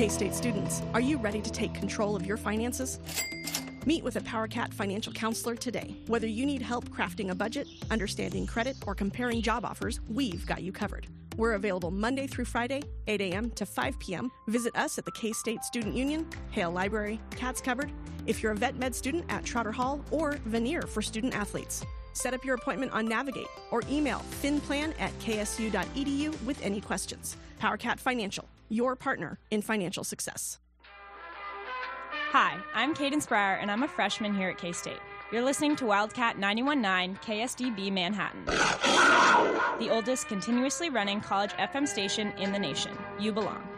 K-State students, are you ready to take control of your finances? Meet with a PowerCat financial counselor today. Whether you need help crafting a budget, understanding credit, or comparing job offers, we've got you covered. We're available Monday through Friday, 8 a.m. to 5 p.m. Visit us at the K-State Student Union, Hale Library, Cats Covered, if you're a vet med student at Trotter Hall, or Veneer for student athletes. Set up your appointment on Navigate or email finplan@ksu.edu with any questions. PowerCat Financial, your partner in financial success. Hi, I'm Caden Sprier, and I'm a freshman here at K-State. You're listening to Wildcat 91.9 KSDB Manhattan, the oldest continuously running college FM station in the nation. You belong.